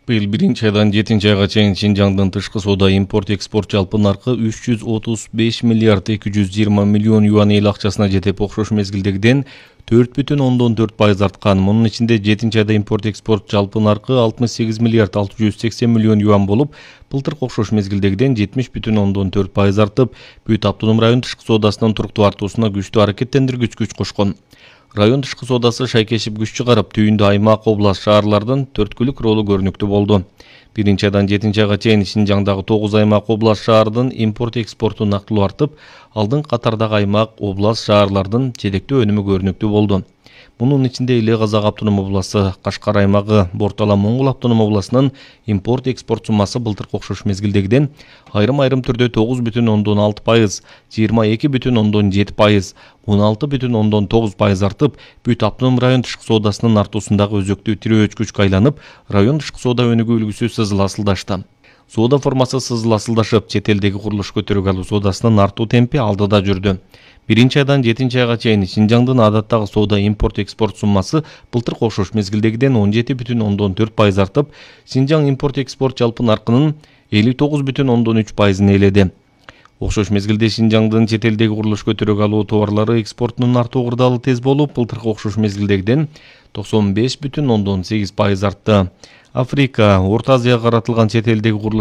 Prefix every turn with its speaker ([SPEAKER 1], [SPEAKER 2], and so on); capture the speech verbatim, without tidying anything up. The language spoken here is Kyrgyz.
[SPEAKER 1] Быйыл биринчи айдан жетинчи айга чейин Шинжаңдын тышкы соода импорт-экспорт жалпы наркы үч жүз отуз беш миллиард эки жүз жыйырма миллион юань эл акчасына жетип, окшош мезгилдегиден төрт бүтүн ондон төрт пайыз арткан. Мунун ичинде жетинчи айда импорт-экспорт жалпы наркы алтымыш сегиз миллиард алты жүз сексен миллион юань болуп, былтыркы окшош мезгилдегиден жетимиш бүтүн ондон төрт пайыз артып, Бүт автоном район тышкы соодасынын туруктуу артуусуна күчтүү аракеттендиргүч күч кошкон. Район тышкы соодасы шайкешип күч чыгарып, түйүндө аймак, область, шаарлардын төрткүлүк ролу көрүнүктүү болду. Биринчи айдан жетинчи айга чейин Шинжаңдагы тогуз аймак, область, шаардын импорт-экспорту нактылуу артып, алдыңкы катардагы аймак, область, шаарлардын желектөө өнүмү көрүнүктүү болду. Мунун ичинде Иле Казак автоном областы, Кашкар аймагы, Бортала Моңгол автоном областынын импорт-экспорт суммасы былтыркы окшош мезгилдегиден айрым-айрым түрдө тогуз бүтүн ондон алты пайыз, жыйырма эки бүтүн ондон жети пайыз, он алты бүтүн ондон тогуз пайыз артып, Бүт автоном район тышкы соодасынын артуусундагы өзөктүү тирөөч күчкө айланып, район тышкы соода өнүгүү үлгүсү сызыл асылдашты. Соода формасы сызыл асылдашып, чет элдеги курулуш көтөрүк алуу соодасынын артуу темпи алдыда жүрдү. Биринчи айдан жетинчи айга чейин Шинжаңдын адаттагы соода импорт-экспорт суммасы былтыркы окшош мезгилдегиден он жети бүтүн ондон төрт пайыз артып, Шинжаң импорт-экспорт жалпы наркынын элүү тогуз бүтүн ондон үч пайызын ээледи. Окшош мезгилде Шинжаңдын чет элдеги курулуш көтөрүк алуу товарлары экспортунун артуу кырдаалы тез болуп, былтыркы окшош мезгилдегиден токсон беш бүтүн ондон сегиз пайыз артты. Африка, Орто Азияга каратылган чет элдеги курулуш